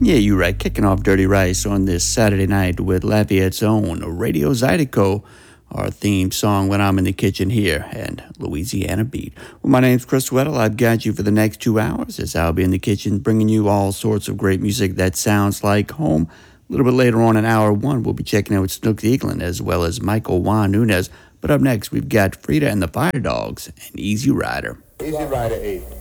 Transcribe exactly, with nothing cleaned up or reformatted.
Yeah, you're right. Kicking off Dirty Rice on this Saturday night with Lafayette's own Radio Zydeco, our theme song when I'm in the kitchen here, and Louisiana Beat. Well, my name's Chris Weddle. I've got you for the next two hours as I'll be in the kitchen bringing you all sorts of great music that sounds like home. A little bit later on in hour one, we'll be checking out Snook Eaglin as well as Michael Juan Nunez. But up next, we've got Frida and the Fire Dogs and Easy Rider. Easy Rider eight.